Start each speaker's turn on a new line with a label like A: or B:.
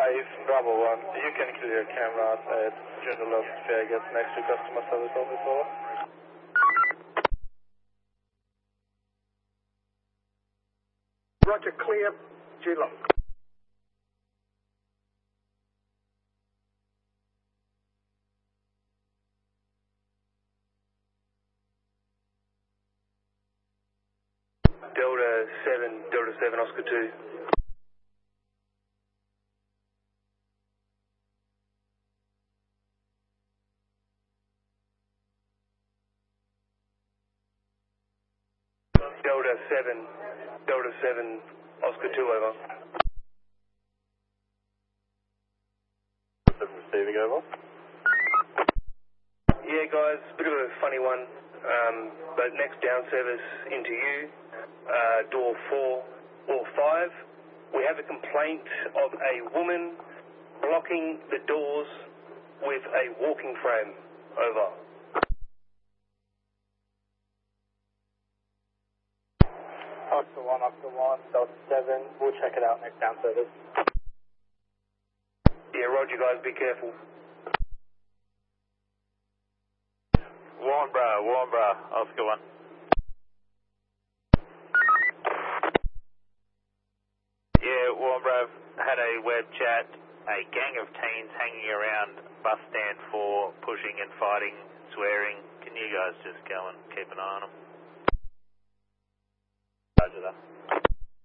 A: Bravo 1, you can clear cameras at Journal of Vegas next to customer service office, over.
B: Roger, clear, G-Lock.
A: Delta 7, Oscar 2. Delta 7, Oscar 2, over.
C: Receiving, over.
A: Yeah, guys, bit of a funny one, but next down service into you, door 4 or 5, we have a complaint of a woman blocking the doors with a walking frame, over.
C: Oscar 1, Delta 7, we'll check it out next down service.
A: Yeah, roger, guys, be careful.
D: Warren Bra, Oscar 1. Yeah, Warren Bra, had a web chat, a gang of teens hanging around bus stand 4, pushing and fighting, swearing. Can you guys just go and keep an eye on them? Roger that.